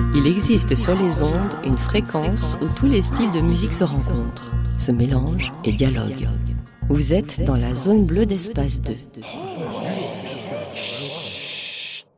Il existe sur les ondes une fréquence où tous les styles de musique se rencontrent, se mélangent et dialoguent. Vous êtes dans la zone bleue d'Espace 2.